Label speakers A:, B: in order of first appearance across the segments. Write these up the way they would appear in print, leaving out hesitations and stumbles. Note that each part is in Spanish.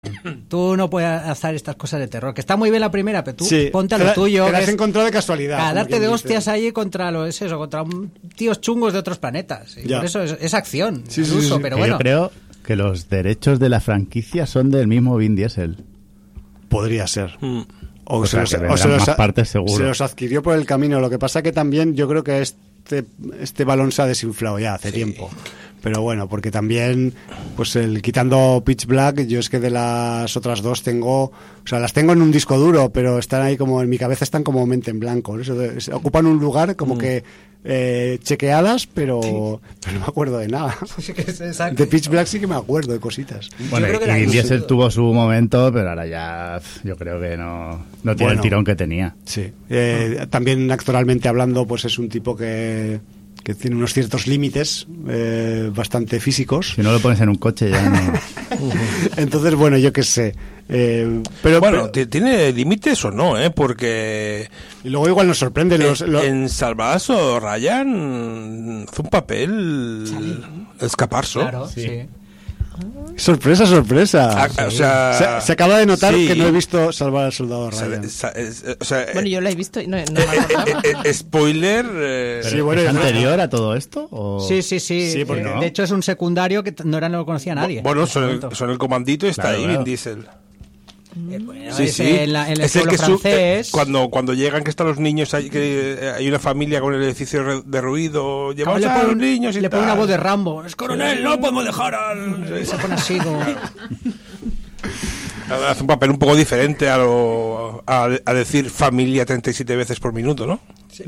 A: Tú no puedes hacer estas cosas de terror. Que está muy bien la primera, pero tú ponte a
B: te
A: lo
B: la-
A: tuyo.
B: Te la
A: que
B: has
A: es
B: encontrado de casualidad. como
A: darte
B: quien
A: de
B: dice.
A: hostias ahí contra contra tíos chungos de otros planetas. Y
B: Ya.
A: por eso es acción,
B: Sí,
A: al
B: sí,
A: uso,
B: sí.
A: pero
C: Que
A: bueno.
C: Yo creo que los derechos de la franquicia son del mismo Vin Diesel.
B: Podría ser. O
C: O
B: se
C: sea,
B: los,
C: que
B: o
C: vendrán
B: se los
C: más
B: a-
C: partes seguro.
B: se los adquirió por el camino. Lo que pasa que también yo creo que este balón se ha desinflado ya hace tiempo. Pero bueno, porque también, pues quitando Pitch Black, yo es que de las otras dos las tengo en un disco duro, pero están ahí como, en mi cabeza están como mente en blanco. Ocupan un lugar como que chequeadas, pero no me acuerdo de nada.
A: Sí, que es exacto.
B: De Pitch Black sí que me acuerdo de cositas.
C: Bueno,
A: creo que
C: y
A: la
C: Vin
A: hizo
C: Diesel
A: todo.
C: tuvo su momento, pero ahora ya yo creo que no tiene
B: Bueno.
C: el tirón que tenía.
B: Sí. También actoralmente hablando, pues es un tipo que tiene unos ciertos límites bastante físicos.
C: Si no lo pones en un coche ya no...
B: Entonces, bueno, yo qué sé. Pero
D: Bueno, ¿tiene límites o no? Porque
B: y luego igual nos sorprende
D: en Salvador Ryan hace un papel escaparso.
A: Claro, sí.
B: sorpresa.
D: O sea,
B: Se acaba de notar
D: sí.
B: que no he visto Salvar al Soldado
D: O sea,
B: Ryan.
D: o sea,
E: Bueno, yo la he visto y no me acordaba.
D: spoiler.
C: ¿Pero
B: Sí, bueno,
C: ¿es
B: y además-
C: anterior a todo esto? ¿O?
A: Sí.
B: Sí, porque-
A: De hecho, es un secundario que no lo conocía nadie.
D: Bueno,
A: en ese momento.
D: son el comandito y está
C: Claro,
D: ahí
C: claro.
D: Vin Diesel.
A: Bueno,
D: Sí,
A: es
D: sí.
A: En el
D: Es el
A: pueblo
D: que
A: francés.
D: cuando llegan, que están los niños, que hay una familia con el edificio derruido, llevamos
A: le
D: a
A: pone
D: los niños y
A: le pone
D: tal.
A: una voz de Rambo. Es coronel, no podemos dejar al... Y se pone así como...
D: Hace un papel un poco diferente a decir familia 37 veces por minuto, ¿no?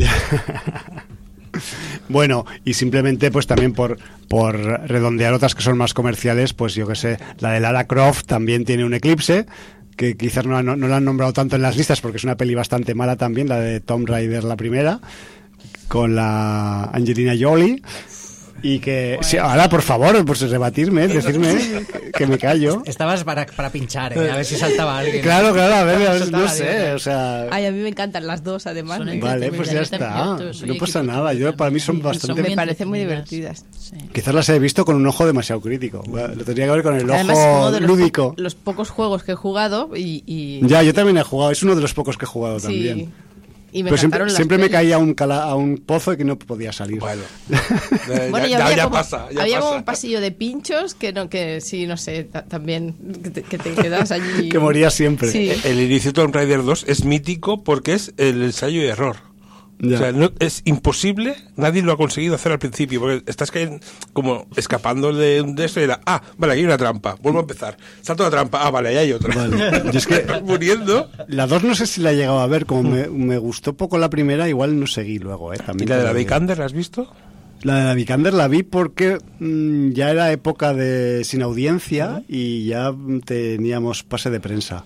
B: Bueno, y simplemente pues también por redondear otras que son más comerciales, pues yo que sé, la de Lara Croft también tiene un eclipse, que quizás no la han nombrado tanto en las listas porque es una peli bastante mala también, la de Tomb Raider, la primera, con la Angelina Jolie. Y que... Sí, ahora, por favor, pues rebatirme, decirme que me callo.
A: Estabas para pinchar, a ver si saltaba alguien.
B: Claro, a ver,
A: Saltaba
B: no
A: alguien.
B: sé, o sea...
E: Ay, a mí me encantan las dos, además.
F: Son
B: Vale, pues ya está. No pasa nada. Yo para mí son bastante...
E: Me parecen muy divertidas.
F: Sí.
B: Quizás las he visto con un ojo demasiado crítico. Lo tendría que ver con el
E: Además, es
B: ojo
E: uno de
B: lúdico.
E: los pocos juegos que he jugado y
B: Ya, yo también he jugado. Es uno de los pocos que he jugado
E: sí,
B: también.
E: y me
B: Pero
E: encantaron
B: siempre
E: las
B: me
E: pelis.
B: caía a un pozo y que no podía salir.
D: Bueno,
E: Bueno,
D: ya pasa.
E: había como un pasillo de pinchos que sí, no sé, también que te quedas allí.
B: Que moría siempre.
E: Sí.
D: El inicio de Tomb Raider 2 es mítico porque es el ensayo y error.
B: Ya.
D: O sea, es imposible, nadie lo ha conseguido hacer al principio, porque estás como escapando de esto y era, vale, aquí hay una trampa, vuelvo a empezar, salto la trampa, vale, ahí hay otra.
B: Vale. Yo es que
D: Estás muriendo.
B: la 2 no sé si la he llegado a ver, como me gustó poco la primera, igual no seguí luego.
D: ¿Y
B: También
D: la de
B: te
D: la
B: lo digo.
D: Vikander la has visto?
B: La de la Vikander la vi porque ya era época de sin audiencia y ya teníamos pase de prensa.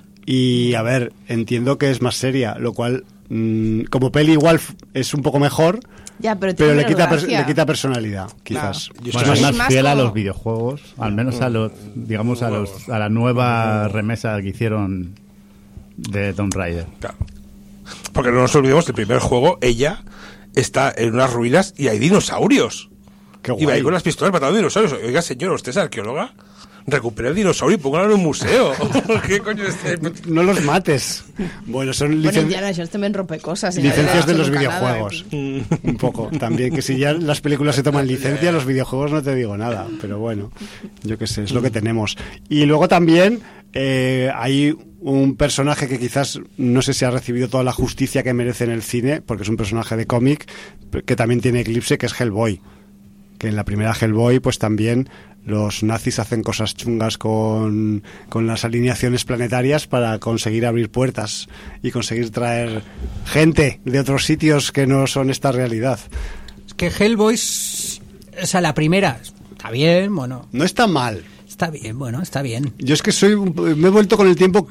B: Y a ver, entiendo que es más seria, lo cual como peli igual es un poco mejor,
E: Ya, pero
B: pero
E: tiene
B: le quita,
E: gracia.
B: le quita personalidad, quizás.
D: Yo
C: Bueno, es
E: Sí,
C: más
E: más
C: fiel a
E: como-
C: los videojuegos, al menos a los, digamos, a la nueva remesa que hicieron de Tomb Raider.
D: Claro. Porque no nos olvidemos que el primer juego, ella está en unas ruinas y hay dinosaurios.
B: Qué
D: Y va ahí
B: guay.
D: con las pistolas matando dinosaurios. Oiga, señor, ¿usted es arqueóloga? Recupera el dinosaurio y póngalo en un museo. ¿Qué coño es este?
B: No los mates. Bueno, son
E: Bueno, Indiana Jones también rompe cosas. y
B: licencias
E: no
B: de los
E: nunca nada.
B: videojuegos. Un poco. También que si ya las películas se toman licencia, los videojuegos no te digo nada. Pero bueno, yo qué sé, es lo que tenemos. Y luego también hay un personaje que quizás no sé si ha recibido toda la justicia que merece en el cine, porque es un personaje de cómic que también tiene eclipse, que es Hellboy. Que en la primera Hellboy, pues también los nazis hacen cosas chungas con las alineaciones planetarias para conseguir abrir puertas y conseguir traer gente de otros sitios que no son esta realidad.
A: Es que Hellboy, o sea, la primera, está bien, bueno,
B: No está mal.
A: está bien, bueno, está bien.
B: Yo es que me he vuelto con el tiempo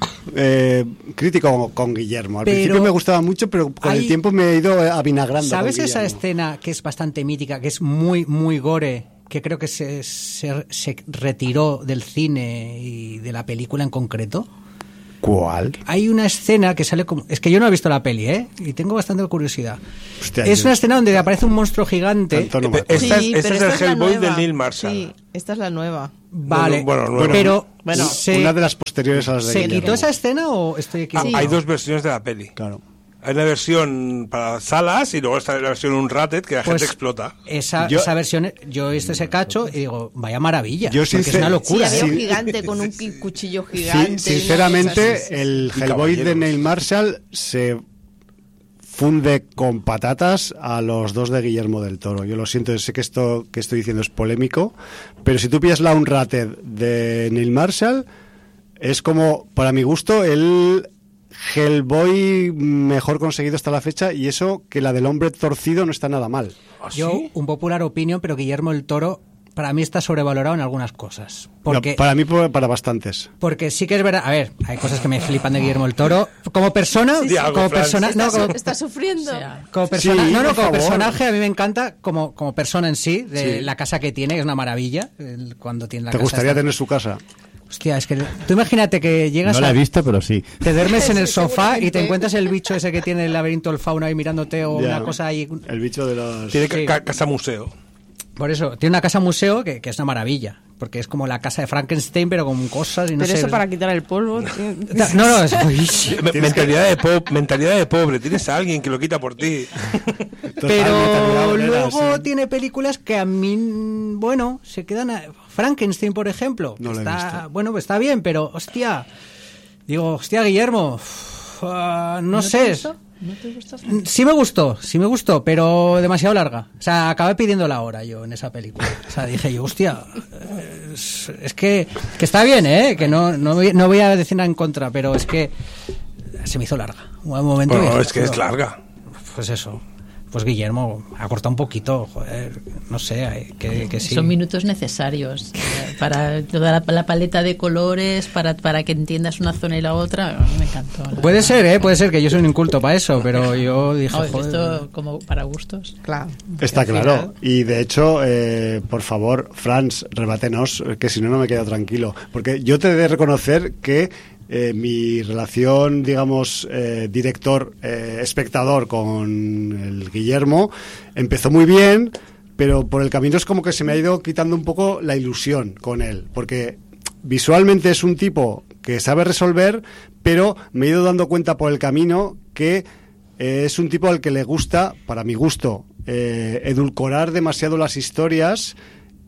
B: crítico con Guillermo. Al
A: Pero
B: principio me gustaba mucho, pero con el
A: hay-
B: tiempo me he ido avinagrando.
A: ¿Sabes
B: con
A: esa
B: Guillermo.
A: escena que es bastante mítica, que es muy, muy gore, que creo que se retiró del cine y de la película en concreto?
B: ¿Cuál?
A: Hay una escena que sale como... Es que yo no he visto la peli, ¿eh? Y tengo bastante curiosidad.
B: Hostia,
A: es
B: yo-
A: una escena donde aparece un monstruo gigante.
B: Tanto no me acuerdo.
D: Esta
E: Sí,
D: es
E: pero
D: el
E: esta es la
D: Hellboy
E: nueva.
D: del Neil Marshall.
E: Sí, esta es la nueva.
A: Vale,
D: Bueno, nueva.
A: pero...
E: Bueno,
A: se,
B: Una de las posteriores a las de
A: ¿se
B: Guillermo.
A: quitó esa escena o estoy
D: Ah,
A: equivocado?
D: hay dos versiones de la peli.
B: Claro.
D: Hay una versión para salas y luego está la versión Unrated que la
A: Pues
D: gente explota.
A: Esa versión, yo he visto ese cacho y digo, vaya maravilla.
B: Yo
A: porque es
B: sincer-
A: una
E: Sí,
A: locura.
E: había
B: Sí.
E: un gigante con un cuchillo gigante.
B: Sí, sinceramente,
E: Sí, sí, sí.
B: el
D: Y
B: Hellboy de
D: caballeros.
B: Neil Marshall se funde con patatas a los dos de Guillermo del Toro. Yo lo siento, sé que esto que estoy diciendo es polémico, pero si tú pillas la Unrated de Neil Marshall, es como, para mi gusto, el Hellboy mejor conseguido hasta la fecha, y eso que la del hombre torcido no está nada mal.
A: Yo, un popular opinión, pero Guillermo del Toro para mí está sobrevalorado en algunas cosas. Porque,
B: Para mí, para bastantes.
A: porque sí que es verdad, a ver, hay cosas que me flipan de Guillermo del Toro. Como persona,
D: Di algo,
A: como
D: Fran.
A: persona, no, como,
E: Está sufriendo.
A: como persona,
B: Sí,
A: no,
B: por
A: como
B: favor.
A: personaje a mí me encanta como persona en sí, de
B: Sí.
A: la casa que tiene, que es una maravilla, cuando tiene la
B: ¿Te
A: casa
B: gustaría
A: esta.
B: tener su casa?
A: Hostia, es que tú imagínate que llegas
C: No la
A: a...
C: he visto, pero sí.
A: Te duermes en el
E: Sí,
A: sofá y te
E: seguramente.
A: encuentras el bicho ese que tiene el laberinto del fauno ahí mirándote o
B: Ya.
A: una cosa ahí.
B: El bicho de los...
D: Tiene
A: Sí.
D: casa museo.
A: Por eso, tiene una casa museo que es una maravilla, porque es como la casa de Frankenstein, pero con cosas y no
E: Pero
A: sé.
E: eso para quitar el polvo.
A: No, es...
D: Mentalidad de pobre. Tienes a alguien que lo quita por ti.
A: Pero luego tiene películas que a mí, bueno, se quedan... Frankenstein, por ejemplo.
B: No la he
A: está,
B: visto.
A: bueno, pues está bien, pero, hostia... Digo, hostia, Guillermo... no sé...
E: ¿No te gustó?
A: Sí me gustó, pero demasiado larga. O sea, acabé pidiendo la hora yo en esa película. O sea, dije yo, hostia, es que está bien, ¿eh? Que no voy a decir nada en contra, pero es que se me hizo larga. Un momento
D: Bueno,
A: y-
D: es que es larga.
A: Pues eso. Pues Guillermo ha cortado un poquito, joder, no sé, que sí.
F: Son minutos necesarios para toda la paleta de colores, para que entiendas una zona y la otra. A mí me encantó.
A: Puede ser que yo soy un inculto para eso, pero yo dije,
F: Oh,
A: joder.
F: esto como para gustos.
E: Claro.
B: Está
E: Al
B: claro.
E: final-
B: Y de hecho, por favor, Franz, rebátenos, que si no, no me quedo tranquilo. Porque yo te he de reconocer que mi relación, digamos, director-espectador con el Guillermo empezó muy bien, pero por el camino es como que se me ha ido quitando un poco la ilusión con él. Porque visualmente es un tipo que sabe resolver, pero me he ido dando cuenta por el camino que es un tipo al que le gusta, para mi gusto, edulcorar demasiado las historias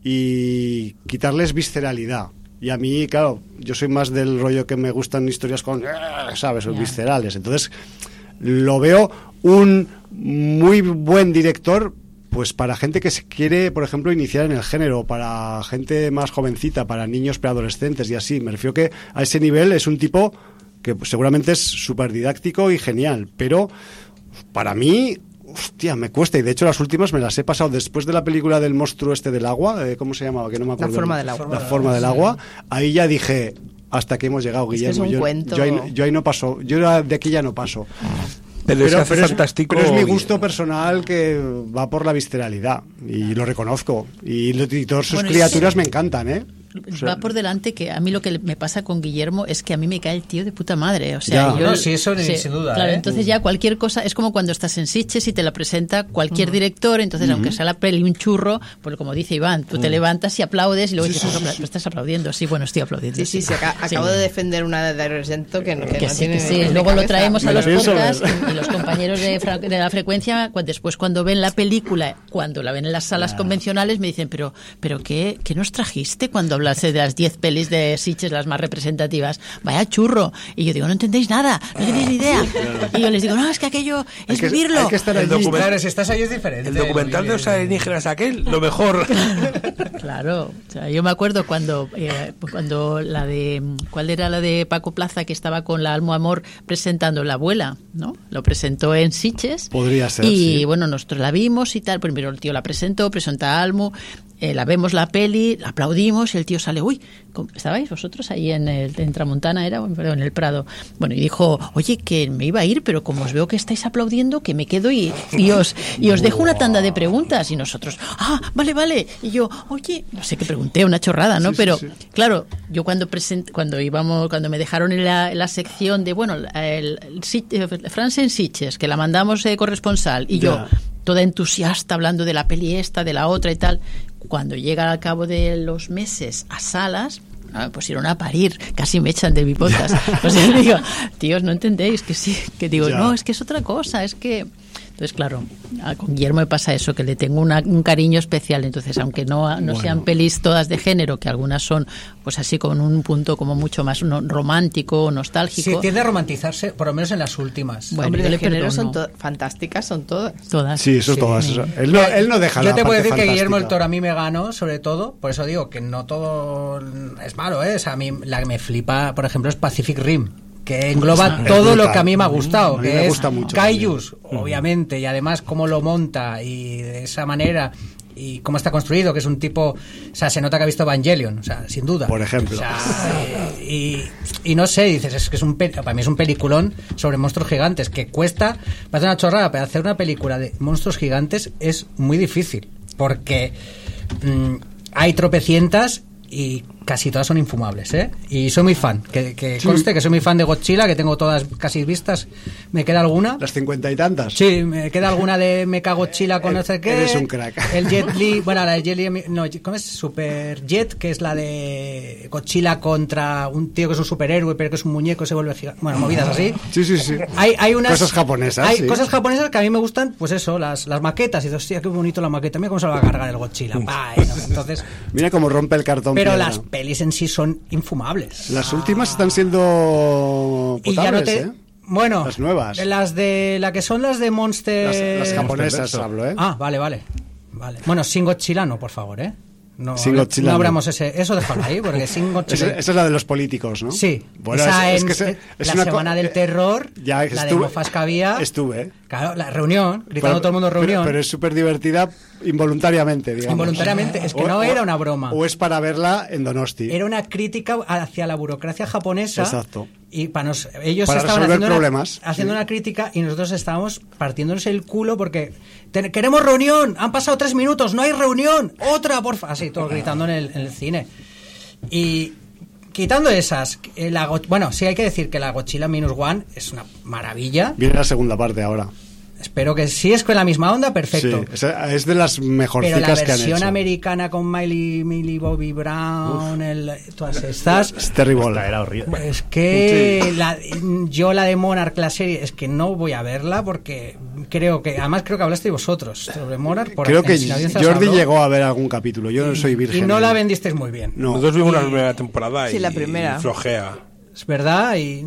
B: y quitarles visceralidad. Y a mí, claro, yo soy más del rollo que me gustan historias con, ¿sabes?, viscerales. Entonces, lo veo un muy buen director, pues para gente que se quiere, por ejemplo, iniciar en el género, para gente más jovencita, para niños preadolescentes y así. Me refiero que a ese nivel es un tipo que seguramente es súper didáctico y genial, pero para mí, hostia, me cuesta. Y de hecho las últimas me las he pasado después de la película del monstruo este del agua, ¿cómo se llamaba? Que no me acuerdo.
E: La forma del agua.
B: La forma del agua. Ahí ya dije, hasta aquí hemos llegado,
E: Es que es
B: Guillermo.
E: un cuento.
B: Yo ahí no paso, de aquí ya no paso.
D: Pero es que hace fantástico.
B: pero es mi gusto personal que va por la visceralidad y lo reconozco. Y todas sus
F: Bueno,
B: criaturas me encantan, ¿eh? O sea,
F: Va por delante que a mí lo que me pasa con Guillermo es que a mí me cae el tío de puta madre. O sea,
B: Ya.
F: yo,
A: No, sí, eso sin duda,
F: Claro,
A: ¿eh?
F: entonces ya cualquier cosa es como cuando estás en Sitges y te la presenta cualquier director. Entonces, aunque sea la peli un churro, pues como dice Iván, tú te levantas y aplaudes y luego dices, "Pero estás aplaudiendo". Sí, bueno, estoy aplaudiendo.
E: Sí, acabo de defender una de Argento que no
F: Que sí,
E: tiene
F: que sí.
E: ni de
F: Luego lo
E: cabeza.
F: traemos a
B: Me lo
F: los
B: pienso
F: podcasts
B: ver.
F: y los compañeros de la frecuencia, después cuando ven la película, cuando la ven en las salas convencionales, me dicen, pero ¿qué nos trajiste cuando hablaste de las 10 pelis de Sitges, las más representativas? Vaya churro. Y yo digo, no entendéis nada, no tenéis ni idea. Y yo les digo, no, es que aquello
B: hay
F: es
B: que-
F: vivirlo.
B: hay que estar
D: El
B: allí.
D: documental-
A: Claro, si estás ahí es diferente.
D: El documental de los alienígenas aquel, lo mejor.
F: Claro, o sea, yo me acuerdo cuando la de, ¿cuál era la de Paco Plaza que estaba con la Almo Amor presentando La Abuela, ¿no? Lo presentó en Sitges.
B: Podría ser,
F: Y
B: sí.
F: bueno, nosotros la vimos y tal, primero el tío la presentó a Almo la vemos la peli, la aplaudimos, el tío sale, uy, ¿estabais vosotros ahí en Tramontana, perdón, en el Prado? Bueno, y dijo, oye, que me iba a ir, pero como os veo que estáis aplaudiendo, que me quedo y os dejo una tanda de preguntas. Y nosotros, vale. Y yo, oye, no sé qué pregunté, una chorrada, ¿no?
B: Sí,
F: pero,
B: sí.
F: claro, yo cuando me dejaron en la sección de, bueno, France en Sitges, que la mandamos corresponsal, y yo, toda entusiasta hablando de la peli esta, de la otra y tal, cuando llega al cabo de los meses a salas, pues irán a parir, casi me echan de mi podcast. O sea, digo, tíos, no entendéis que sí, que digo, no, es que es otra cosa, es que... Entonces, claro, con Guillermo me pasa eso, que le tengo un cariño especial. Entonces, aunque no sean pelis todas de género, que algunas son pues así con un punto como mucho más romántico, nostálgico.
A: Sí, tiende a romantizarse, por lo menos en las últimas.
F: Bueno,
E: Hombre,
F: yo
E: de
F: le
E: género
F: perdono.
E: son fantásticas, son todas.
F: Todas.
B: Sí, eso
A: Sí.
B: todas. Eso. Él no deja
A: Yo
B: la
A: te puedo
B: parte
A: decir que Guillermo del
B: fantástica.
A: Toro a mí me ganó, sobre todo, por eso digo que no todo es malo, ¿eh? O sea, a mí la que me flipa, por ejemplo, es Pacific Rim, que engloba
B: Es
A: todo lo
B: brutal.
A: que a mí me ha gustado,
B: A mí
A: que
B: me
A: es
B: gusta mucho
A: Kaijus,
B: también.
A: obviamente, y además cómo lo monta y de esa manera y cómo está construido, que es un tipo, o sea, se nota que ha visto Evangelion, o sea, sin duda.
B: Por ejemplo.
A: O sea, y no sé, dices, es que para mí es un peliculón sobre monstruos gigantes, que cuesta, parece una chorrada, pero hacer una película de monstruos gigantes es muy difícil, porque hay tropecientas y casi todas son infumables, ¿eh? Y soy muy fan, que conste que soy muy fan de Godzilla, que tengo todas casi vistas. ¿Me queda alguna?
B: Las 50 y tantas.
A: Sí, me queda alguna de Mecha Godzilla con no sé qué.
B: Eres un crack.
A: El Jet Li, bueno, la de Jet Li, no, ¿cómo es? Super Jet, que es la de Godzilla contra un tío que es un superhéroe, pero que es un muñeco, se vuelve gigante. Bueno, movidas así.
B: Sí.
A: Hay unas
B: Cosas japonesas,
A: Hay
B: sí.
A: cosas japonesas que a mí me gustan, pues eso, las maquetas. Y dices, hostia, qué bonito la maqueta. Mira cómo se lo va a cargar el Godzilla. Entonces,
B: Mira cómo rompe el cartón
A: pero
B: piedra.
A: las pelis en sí son infumables.
B: Las últimas están siendo
A: Y ya no
B: potables,
A: te...
B: ¿eh?
A: Bueno,
B: Las nuevas.
A: las de la que son las de Monster.
B: Las japonesas
C: Monster
B: hablo, ¿eh?
A: Ah, vale. Bueno, sin Godzilla no, por favor, ¿eh? No,
B: Sin Godzilla
A: no
B: no.
A: abramos eso déjalo ahí, porque sin Godzilla.
B: Esa es la de los políticos, ¿no?
A: Sí,
B: Bueno,
A: esa
B: es
A: en
B: que es
A: la
B: una
A: semana del terror,
B: ya
A: la de mofas que había.
B: Estuve.
A: Claro, la reunión, gritando todo el mundo reunión.
B: Pero es súper divertida involuntariamente, digamos.
A: Involuntariamente, es que no era una broma.
B: O es para verla en Donosti.
A: Era una crítica hacia la burocracia japonesa.
B: Exacto.
A: Y ellos
B: Para
A: estaban
B: resolver
A: haciendo
B: problemas,
A: haciendo
B: sí.
A: una crítica y nosotros estábamos partiéndonos el culo porque queremos reunión, han pasado 3 minutos, no hay reunión, otra, porfa. Así, todos gritando en el cine. Y quitando esas, bueno, sí hay que decir que la Godzilla Minus One es una maravilla.
B: Viene la segunda parte ahora.
A: Espero que si es con la misma onda, perfecto.
B: Sí, es de las
A: Pero
B: mejorcicas
A: la
B: que han
A: versión
B: hecho.
A: americana con Millie Bobby Brown, todas estas,
B: Es terrible.
C: Esta era horrible.
A: es que yo la de Monarch, la serie, es que no voy a verla porque creo que hablasteis vosotros sobre Monarch.
B: Creo que
A: en la audiencia os
B: Jordi
A: habló,
B: llegó a ver algún capítulo. Yo no soy virgen.
A: y no la vendisteis muy bien.
B: No.
D: Nosotros vimos la primera temporada
E: Sí,
D: y,
E: la primera.
D: y flojea.
A: Es verdad, y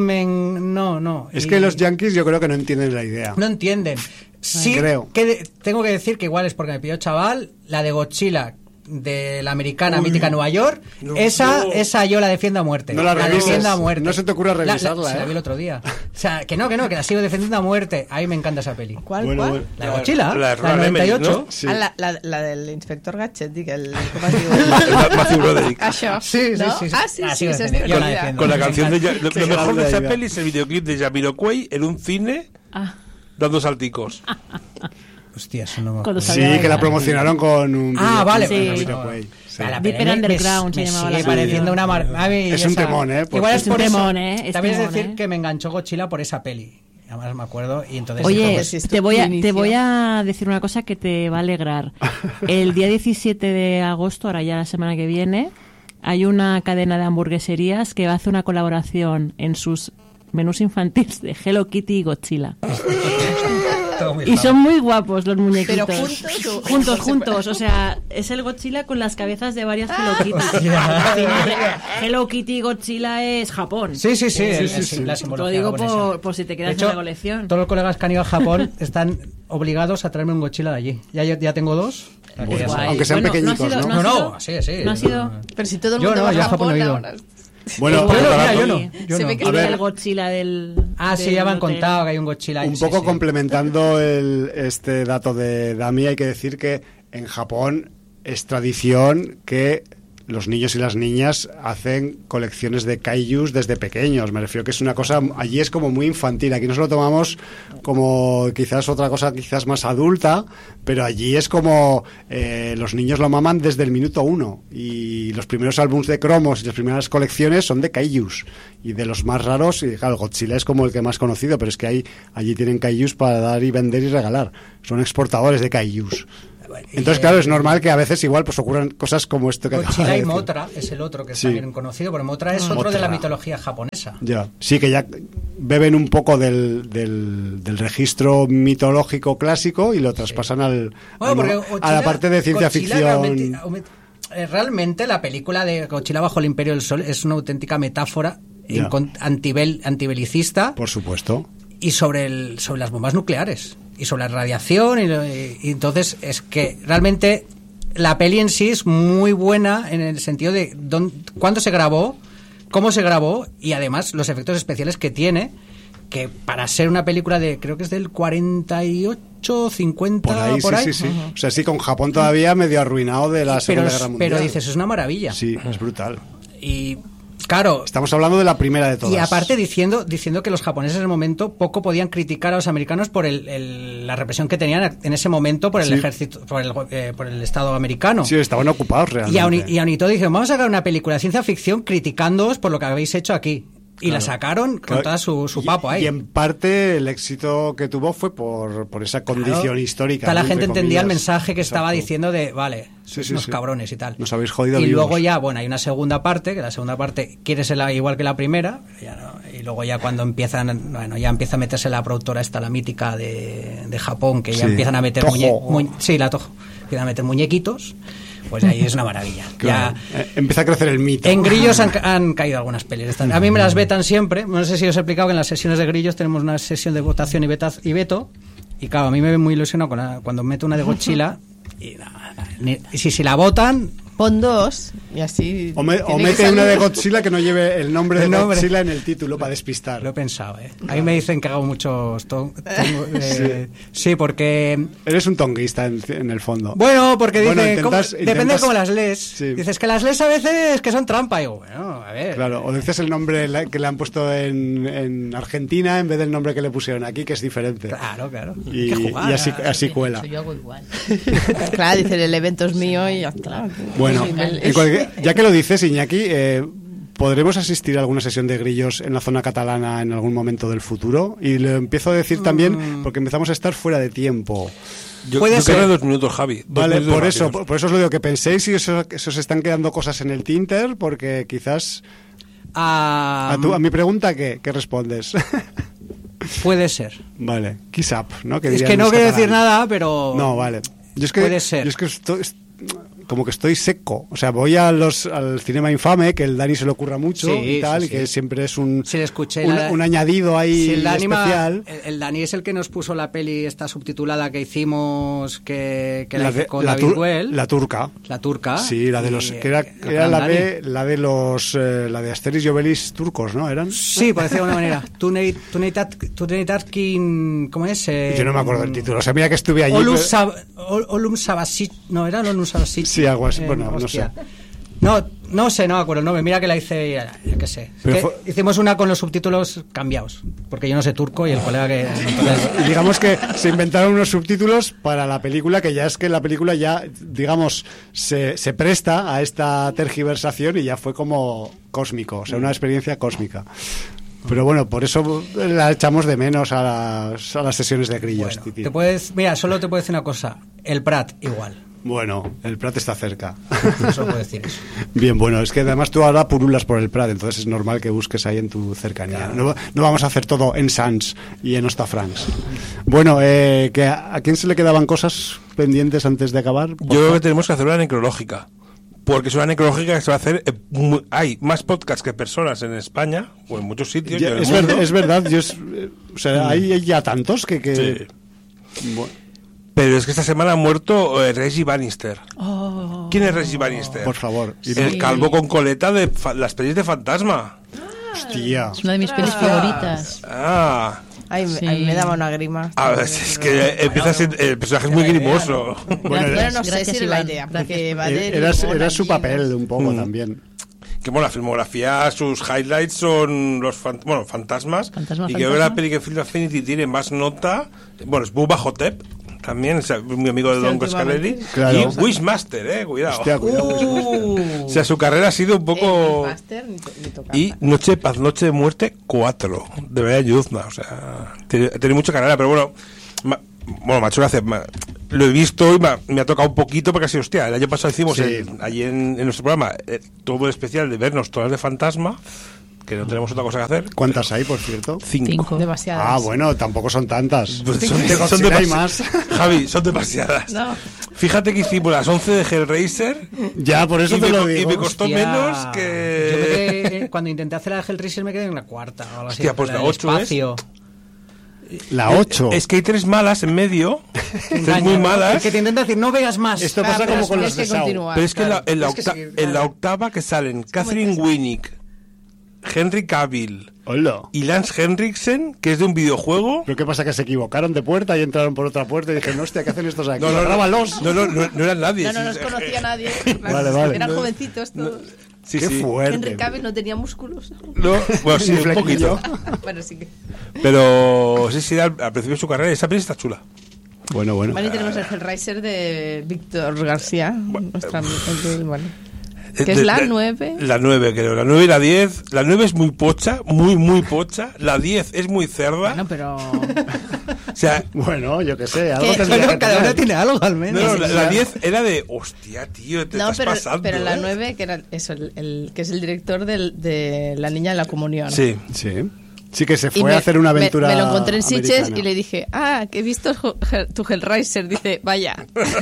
A: no.
B: Es
A: y
B: que los yankees yo creo que no entienden la idea.
A: no entienden. Sí,
B: Creo.
A: tengo que decir que igual es porque me pilló chaval, la de Godzilla de la americana mítica Nueva York, esa yo la defiendo a muerte.
B: No la revises.
A: defiendo a muerte.
B: No se te ocurra revisarla,
A: se la
B: ¿eh?
A: vi el otro día. O sea, que no, que la sigo defendiendo a muerte. A mí me encanta esa peli.
E: ¿Cuál?
B: Bueno,
E: ¿Cuál?
B: bueno.
A: La de Godzilla,
D: La de
A: la
D: Roland
A: del
D: Emmerich,
A: 98.
D: ¿no?
B: Sí.
E: Ah, la del inspector Gadget, ¿cómo es
D: Matthew Broderick.
E: Això.
A: Sí.
E: ¿No? Ah, sí,
A: La
E: sí,
A: sigo
E: esa es
A: defendiendo. Yo la
E: divertida.
A: defiendo.
D: Con la
A: Me
D: canción de
A: encanta.
D: lo mejor de
B: grande
D: esa
B: idea.
D: peli es el videoclip de Jamiroquai en un cine dando salticos.
A: Hostia, eso no me
F: Cuando
A: acuerdo.
B: Sí,
F: salía
B: que la
F: la-
B: promocionaron con un
A: Vale.
F: Sí.
B: videoclip de Jamiroquai. Sí.
A: La
F: Deeper
A: peli
F: Underground se
A: me
F: llamaba
A: sigue
F: la
A: pareciendo una maravilla.
B: Es un temón, ¿eh? Por
A: Igual es
F: Es un
A: por eso.
F: temón, ¿eh? Es
A: También es
F: temón,
A: decir
F: ¿eh?
A: que me enganchó Godzilla por esa peli. Además me acuerdo y entonces
F: Oye,
E: Pues es tu
F: te voy
E: inicio.
F: a decir una cosa que te va a alegrar. El día 17 de agosto, ahora ya la semana que viene, hay una cadena de hamburgueserías que va a hacer una colaboración en sus menús infantiles de Hello Kitty y Godzilla.
A: todo muy
F: Y son muy guapos los muñequitos.
E: ¿Pero juntos o
F: Juntos. O sea, es el Godzilla con las cabezas de varias Hello Kitty.
A: Hostia.
F: Hello Kitty y Godzilla es Japón.
A: Sí.
B: sí.
A: La
F: Te
A: simbología
F: lo digo
A: japonesa.
F: por si te
A: De
F: quedas
A: hecho,
F: en la colección.
A: todos los colegas que han ido a Japón están obligados a traerme un Godzilla de allí. Ya tengo 2.
F: Pues
A: Ya
F: guay.
B: Aunque sean
F: Bueno,
B: pequeñitos,
F: ha sido-
B: ¿no?
A: No, sí.
F: ¿No ha sido?
E: Pero si todo el
A: Yo
E: mundo
A: no,
E: va
A: yo
E: a
A: a Japón no he ido.
E: ahora.
B: Bueno,
A: Yo no, mira, yo no.
F: Sí.
A: Yo
E: Se
A: no.
E: ve que
B: A
F: El
B: ver,
F: del Godzilla del...
A: Sí,
F: del
A: ya me han
F: hotel.
A: contado que hay un Godzilla ahí.
B: un
A: sí,
B: poco
A: sí.
B: complementando este dato de Dami, hay que decir que en Japón es tradición que los niños y las niñas hacen colecciones de kaijus desde pequeños. Me refiero que es una cosa, allí es como muy infantil. Aquí nos lo tomamos como quizás otra cosa quizás más adulta, pero allí es como los niños lo maman desde el minuto 1. Y los primeros álbumes de cromos y las primeras colecciones son de kaijus. Y de los más raros, y claro, Godzilla es como el que más conocido, pero es que allí tienen kaijus para dar y vender y regalar. Son exportadores de kaijus. Entonces, claro, es normal que a veces igual pues ocurran cosas como esto que acabo de
A: Godzilla y
B: decir.
A: Mothra es el otro que es también conocido, pero Mothra es otro de la mitología japonesa.
B: Ya, sí, que ya beben un poco del registro mitológico clásico y lo traspasan a la parte de ciencia ficción.
A: Realmente la película de Godzilla bajo el Imperio del Sol es una auténtica metáfora antibelicista.
B: Por supuesto.
A: Y sobre las bombas nucleares y sobre la radiación y entonces es que realmente la peli en sí es muy buena en el sentido de cuándo se grabó, cómo se grabó y además los efectos especiales que tiene, que para ser una película de creo que es del 48, 50 por ahí.
B: Sí. O sea, sí, con Japón todavía medio arruinado de la Segunda Guerra Mundial.
A: Pero dices, es una maravilla.
B: Sí, es brutal.
A: Y claro,
B: estamos hablando de la primera de todas.
A: Y aparte diciendo que los japoneses en el momento poco podían criticar a los americanos por la represión que tenían en ese momento por el ejército, por el Estado americano.
B: Sí, estaban ocupados realmente.
A: Y aun y todo dijeron, vamos a sacar una película de ciencia ficción criticándoos por lo que habéis hecho aquí. Y la sacaron con toda su papo ahí.
B: Y en parte el éxito que tuvo fue por esa condición histórica.
A: Toda la gente entendía el mensaje que estaba diciendo de, vale, unos cabrones y tal.
B: Nos habéis jodido
A: y
B: vivos.
A: luego ya, bueno, hay una segunda parte, que la segunda parte quiere ser igual que la primera, ya no, y luego ya cuando empieza a meterse la productora esta, la mítica de Japón, que ya empiezan a meter la Toho, empiezan a meter muñequitos. Pues ahí es una maravilla.
B: Claro. Ya empieza a crecer el mito.
A: En Grillos han caído algunas pelis. A mí me las vetan siempre. No sé si os he explicado que en las sesiones de Grillos tenemos una sesión de votación y veto. Y claro, a mí me ve muy ilusionado cuando meto una de Godzilla. Y si la votan,
E: pon dos y así.
B: O mete una de Godzilla que no lleve el nombre de Godzilla en el título para despistar.
A: Lo he pensado, ¿eh? A mí me dicen que hago muchos. Sí, porque.
B: Eres un tonguista en el fondo.
A: Bueno, porque depende de cómo las lees. Sí. Dices que las lees a veces que son trampa. Y digo, bueno, a ver.
B: Claro, o dices el nombre que le han puesto en Argentina en vez del nombre que le pusieron aquí, que es diferente.
A: Claro.
B: Y así cuela.
F: Yo hago igual.
E: Claro, dicen el evento es mío y ya está.
B: Bueno, ya que lo dices, Iñaki, ¿podremos asistir a alguna sesión de Grillos en la zona catalana en algún momento del futuro? Y lo empiezo a decir también porque empezamos a estar fuera de tiempo.
D: Yo quedan 2 minutos, Javi.
B: Vale, por eso os lo digo, que penséis si os están quedando cosas en el Tinter, porque quizás... A mi pregunta, ¿qué respondes?
A: Puede ser.
B: Vale, quizás, ¿no?
A: Es que no quiero decir nada, pero...
B: No, vale.
A: Puede ser.
B: Yo es que como que estoy seco. O sea, voy al Cinema Infame, que el Dani se le ocurra mucho y que siempre es un añadido ahí especial.
A: El Dani es el que nos puso la peli esta subtitulada que hicimos, que
B: la
A: hice con David Well.
B: La turca.
A: La turca.
B: Sí, la de los... que era la de Asterix y Obelix turcos, ¿no? ¿Eran?
A: Sí, por decirlo de alguna manera. Tuneitarkin... ¿Cómo es?
B: Yo no me acuerdo del título. O sea, mira que estuve allí...
A: Olum Sabasic... No, era Olum Sabasic.
B: Sí, algo así. Bueno, no sé.
A: No sé, no me acuerdo el nombre. Mira que la hice, yo qué sé. Hicimos una con los subtítulos cambiados, porque yo no sé turco y el colega que...
B: Y digamos que se inventaron unos subtítulos para la película, que ya es que la película ya, digamos, se presta a esta tergiversación y ya fue como cósmico, o sea, una experiencia cósmica. Pero bueno, por eso la echamos de menos a las sesiones de Grillos.
A: Mira, solo te puedo decir una cosa. El Prat, igual.
B: Bueno, el Prat está cerca.
A: Solo puedo decir eso.
B: Bien, bueno, es que además tú ahora purulas por el Prat, entonces es normal que busques ahí en tu cercanía. Claro. No vamos a hacer todo en Sants y en Hostafrancs. Bueno, ¿a quién se le quedaban cosas pendientes antes de acabar?
D: Yo creo que tenemos que hacer una necrológica. Porque es una necrológica que se va a hacer... hay más podcasts que personas en España, o en muchos sitios.
B: Es verdad. O sea, hay ya tantos que...
D: Sí. Bueno. Pero es que esta semana ha muerto Reggie Bannister. Oh. ¿Quién es Reggie Bannister?
B: Por favor.
D: Sí. El calvo con coleta de las pelis de fantasma.
B: Hostia.
F: Es una de mis pelis favoritas.
E: Ay,
F: Sí.
E: a mí me daba una grima.
D: A ver, es que empieza a ser, el personaje es muy grimoso.
E: Bueno, no sé
F: Gracias,
E: si era la
F: Iván.
E: idea, porque va de
B: Era su papel un poco también.
D: Que bueno, la filmografía, sus highlights son los fantasmas.
F: Fantasma,
D: y creo que la
F: fantasma.
D: peli que Film Affinity tiene más nota. Bueno, es Bubba Hotep, también, es muy amigo de
E: Hostia,
D: Don Coscarelli.
B: Claro.
D: Y Wishmaster, cuidado.
B: Hostia, cuidado.
D: O sea, su carrera ha sido un poco.
E: Master, ni tocaba.
D: Y Noche de Paz, Noche de Muerte 4, de Brian Yuzna. O sea, tiene mucha carrera, pero bueno. Me ha hecho gracia. Lo he visto y me ha tocado un poquito porque así, hostia, el año pasado hicimos allí en nuestro programa todo el especial de vernos todas de fantasma, que no tenemos otra cosa que hacer.
B: ¿Cuántas hay, por cierto?
D: 5.
E: Demasiadas.
B: Ah, bueno, tampoco son tantas.
D: Pues
B: Digo,
D: son
B: si no hay
D: demasiadas.
B: más.
D: Javi, son demasiadas.
E: No.
D: Fíjate que hicimos las 11 de Hellraiser
B: Ya, por eso
D: y
B: te lo
D: y
B: digo.
D: me costó
A: Hostia.
D: menos
A: Yo me
D: que...
A: quedé, cuando intenté hacer la de Hellraiser me quedé en la cuarta. O algo así,
D: Hostia, pues la
A: del
D: 8 es-
A: espacio.
B: La 8.
D: Es que hay 3 malas en medio, 3 muy
A: Engaño,
D: malas.
A: Es que te intenta decir, no veas más.
B: Esto pasa
E: pero
B: como con
E: tienes
B: los de
E: que
B: Saw.
E: continuar.
D: Pero es que
E: claro.
D: en la
A: Es que sí,
D: en
A: claro.
D: la octava que salen Catherine Winnick, Henry Cavill
B: Hola.
D: y Lance Henriksen, que es de un videojuego.
B: ¿Pero qué pasa? ¿Que se equivocaron de puerta y entraron por otra puerta y dijeron, hostia, ¿qué hacen estos aquí?
D: No
B: Grábalos.
D: no eran nadie.
E: No, no
D: sí,
E: nos
D: sí.
E: conocía nadie.
B: Vale.
E: Eran
B: No.
E: jovencitos todos.
D: Sí,
B: Qué
D: sí.
B: fuerte.
E: Henry Cavill no tenía músculos.
D: No, bueno, sí,
B: Un
D: un
B: flequillo.
D: poquito.
E: Bueno, sí que.
D: Pero sí, al principio de su carrera, esa peli está chula.
B: Bueno.
E: Vale, y tenemos el Hellraiser de Víctor García. Nuestra bueno. Que es la 9.
D: La 9, creo. La 9 y la 10. La 9 es muy pocha, muy pocha. La 10 es muy cerda.
E: Bueno, pero.
D: O sea,
B: Bueno, yo qué sé, algo
E: ¿Qué?
B: tendría
A: Bueno,
B: que
A: cada
B: tener.
A: una tiene algo al
D: no,
A: menos.
D: la 10 era de, hostia, tío, te
E: No,
D: estás pasando.
E: pero la
D: ¿eh?
E: 9, que era eso, que es el director de La Niña de la Comunión.
D: Sí.
B: Sí, que se
E: Y
B: fue a hacer una aventura
E: me lo encontré en Sitges
B: americana.
E: y le dije, que he visto tu Hellraiser. Dice, vaya.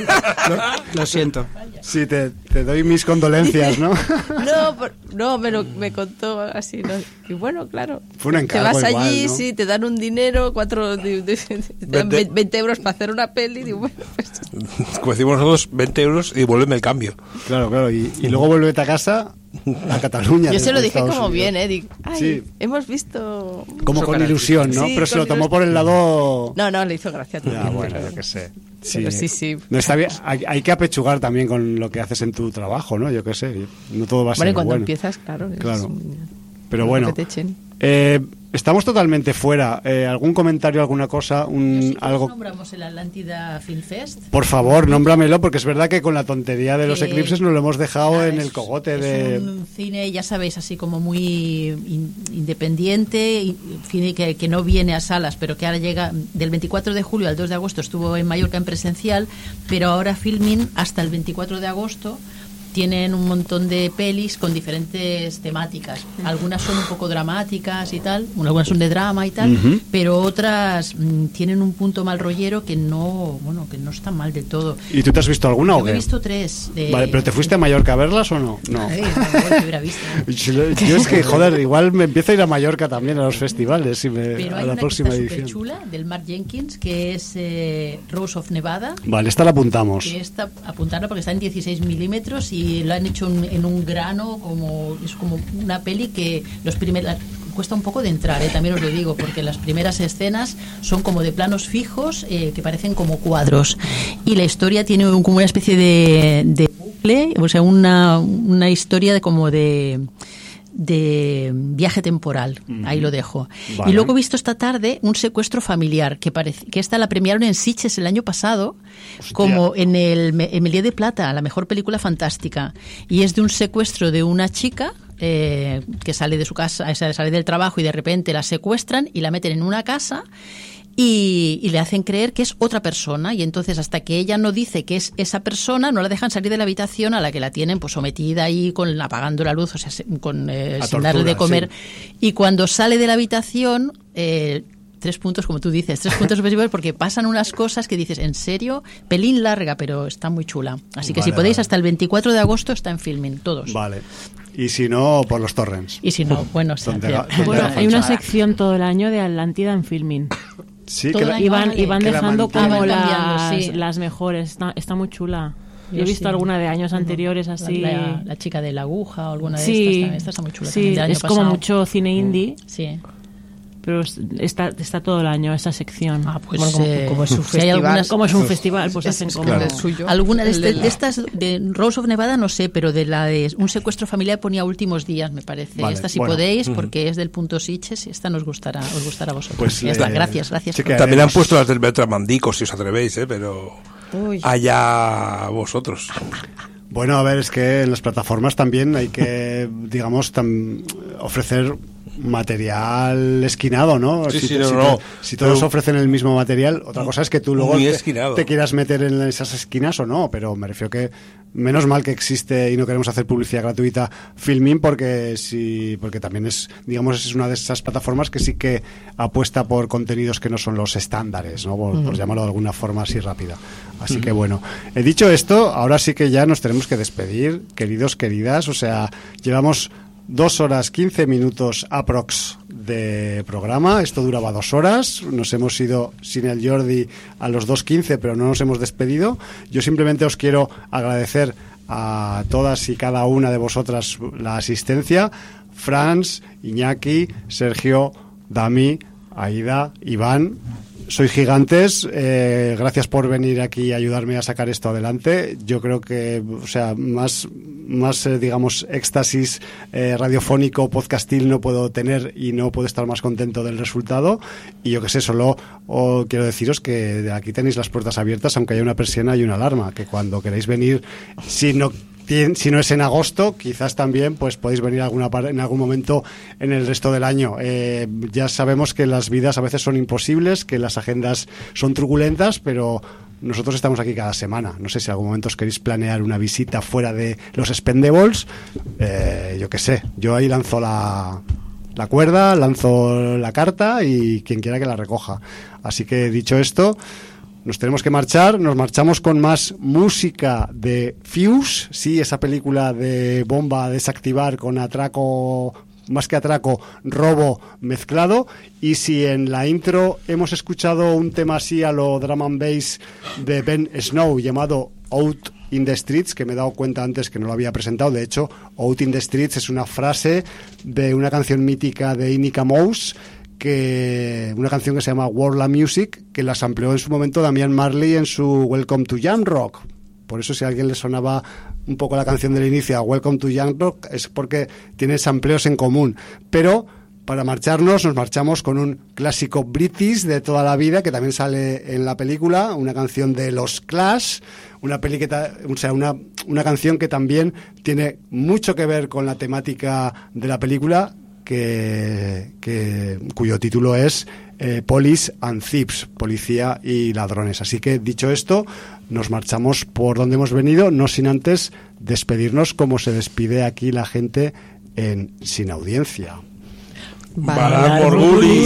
A: Lo siento.
B: Sí, te doy mis condolencias, ¿no?
E: No, me contó así, ¿no? Y bueno, claro.
B: Fue un encargo
E: te vas
B: igual,
E: allí,
B: ¿no?
E: sí, te dan un dinero, te dan 20 euros para hacer una peli. Digo, bueno, pues.
D: Como decimos nosotros, 20 euros y devuélveme el cambio.
B: Claro. Y luego vuélvete a casa, a Cataluña.
E: Yo se lo
B: desde
E: dije
B: Estados
E: como
B: Unidos.
E: bien, Digo, ay,
B: Sí.
E: hemos visto.
B: Como con ilusión, ¿no?
E: Sí,
B: Pero se
E: con
B: lo tomó
E: ilusión.
B: por el lado...
E: No, le hizo gracia también.
B: Ya, bueno,
E: pero-
B: yo qué sé.
E: pero sí.
B: No, está bien. Hay que apechugar también con lo que haces en tu trabajo, ¿no? Yo qué sé. No todo va a ser
E: Bueno, y cuando
B: bueno.
E: empiezas, claro.
B: Claro. Pero
E: lo
B: bueno.
E: que te echen.
B: Estamos totalmente fuera. ¿Algún comentario, alguna cosa?
F: Algo.
B: Algo...
F: Nombramos el Atlántida Film Fest.
B: Por favor, nómbramelo, porque es verdad que con la tontería de los
F: Que-
B: eclipses nos lo hemos dejado
F: Nada,
B: en el
F: es-
B: cogote
F: es
B: de...
F: un cine, ya sabéis, así como muy independiente, cine que no viene a salas, pero que ahora llega del 24 de julio al 2 de agosto, estuvo en Mallorca en presencial, pero ahora Filmin hasta el 24 de agosto tienen un montón de pelis con diferentes temáticas. Algunas son un poco dramáticas y tal, algunas son de drama y tal, pero otras tienen un punto mal rollero que no está mal del todo.
B: ¿Y tú te has visto alguna
F: Yo
B: o
F: me he
B: qué?
F: visto 3.
B: Vale, ¿pero te fuiste a Mallorca a verlas o no? No.
F: Ay, no, que hubiera visto.
B: Yo es que, joder, igual me empiezo a ir a Mallorca también a los festivales
F: Pero
B: a
F: hay
B: la
F: una
B: próxima
F: que está
B: edición.
F: súper chula, del Mark Jenkins, que es Rose of Nevada,
B: Vale, esta la apuntamos.
F: que está, apuntarla porque está en 16 milímetros y lo han hecho en un grano, es como una peli que cuesta un poco de entrar, también os lo digo, porque las primeras escenas son como de planos fijos que parecen como cuadros, y la historia tiene como una especie de bucle, o sea, una historia como de viaje temporal. Ahí lo dejo.
B: Vale.
F: Y luego he visto esta tarde un secuestro familiar que esta la premiaron en Sitges el año pasado.
B: Hostia.
F: Como en el Melié de Plata, la mejor película fantástica, y es de un secuestro de una chica que sale de su casa, sale del trabajo y de repente la secuestran y la meten en una casa y le hacen creer que es otra persona, y entonces hasta que ella no dice que es esa persona no la dejan salir de la habitación, a la que la tienen pues sometida ahí apagando la luz, o sea, sin darle de comer,
B: sí.
F: Y cuando sale de la habitación 3 puntos, como tú dices, 3 puntos positivos, porque pasan unas cosas que dices, ¿en serio? Pelín larga, pero está muy chula. Así que
B: Vale,
F: si podéis,
B: vale.
F: hasta el 24 de agosto está en Filmin, todos.
B: Vale. Y si no, por los torrents.
F: Y si no, bueno, o sea,
B: Donde
F: pero-
B: va- donde
G: Bueno,
B: va
G: hay una
B: Fonchada.
G: sección todo el año de Atlántida en Filmin.
B: Sí,
F: Todo
B: que
F: el
B: la-
F: año.
G: Y van
F: vale.
G: dejando
B: Que la
G: como
F: mantienen. Van cambiando, sí.
G: las mejores. Está muy chula. Yo he
F: Yo
G: visto
F: sí.
G: alguna de años anteriores así.
F: La chica de la aguja o alguna de
G: sí,
F: estas está muy chula.
G: sí,
F: también, del año
G: es como
F: pasado.
G: mucho cine indie.
F: Sí.
G: pero está todo el año esa sección.
F: Pues
E: como es un
F: si hay
E: festival.
F: algunas,
G: Como es un festival, pues
E: Es
G: hacen como...
E: claro. El suyo.
F: alguna de
E: El de la-
F: estas de Rose of Nevada no sé, pero de la de un secuestro familiar ponía últimos días, me parece.
B: Vale,
F: Esta si
B: bueno.
F: podéis, porque es del punto Sitges, y esta os gustará a vosotros.
B: Pues,
F: Ya está,
B: eh,
F: gracias.
B: sí
F: por-
B: que-
D: También han
B: haremos.
D: puesto las del Bertrand Mandico, si os atrevéis, pero
E: Uy.
D: allá vosotros.
B: Bueno, a ver, es que en las plataformas también hay que, digamos, ofrecer material esquinado, ¿no?
D: Sí,
B: si,
D: sí,
B: si-
D: no.
B: si todos
D: Pero-
B: ofrecen el mismo material, otra cosa es que tú luego
D: Muy
B: te,
D: esquinado.
B: te quieras meter en esas esquinas o no, pero me refiero que menos mal que existe y no queremos hacer publicidad gratuita Filmin porque también es, digamos, es una de esas plataformas que sí que apuesta por contenidos que no son los estándares, ¿no? Por llamarlo de alguna forma así rápida. Así que bueno, he dicho esto, ahora sí que ya nos tenemos que despedir, queridos, queridas, o sea, llevamos 2 horas 15 minutos aprox de programa. Esto duraba 2 horas. Nos hemos ido sin el Jordi a los 2:15, pero no nos hemos despedido. Yo simplemente os quiero agradecer a todas y cada una de vosotras la asistencia. Franz, Iñaki, Sergio, Dami, Aida, Iván. Sois gigantes, gracias por venir aquí y ayudarme a sacar esto adelante. Yo creo que, o sea, más digamos, éxtasis radiofónico, podcastil no puedo tener y no puedo estar más contento del resultado. Y yo qué sé, solo quiero deciros que de aquí tenéis las puertas abiertas, aunque haya una persiana y una alarma, que cuando queráis venir, si no es en agosto, quizás también pues podéis venir en algún momento en el resto del año. Ya sabemos que las vidas a veces son imposibles, que las agendas son truculentas, pero nosotros estamos aquí cada semana. No sé si en algún momento os queréis planear una visita fuera de los Expendables. Yo qué sé, yo ahí lanzo la cuerda, lanzo la carta y quien quiera que la recoja. Así que dicho esto, nos tenemos que marchar, nos marchamos con más música de Fuse, sí, esa película de bomba a desactivar con atraco, más que atraco, robo mezclado. Y si en la intro hemos escuchado un tema así a lo drum and bass de Ben Snow llamado Out in the Streets, que me he dado cuenta antes que no lo había presentado, de hecho, Out in the Streets es una frase de una canción mítica de Inika Mouse, una canción que se llama World Music, que la sampleó en su momento Damian Marley en su Welcome to Jam Rock. Por eso, si a alguien le sonaba un poco la canción del inicio a Welcome to Jam Rock, es porque tiene sampleos en común. Pero para marcharnos, nos marchamos con un clásico british de toda la vida que también sale en la película, una canción de los Clash, una canción que también tiene mucho que ver con la temática de la película, cuyo título es Police and Thieves, policía y ladrones. Así que, dicho esto, nos marchamos por donde hemos venido, no sin antes despedirnos como se despide aquí la gente en Sin Audiencia.
D: Barak Morguli.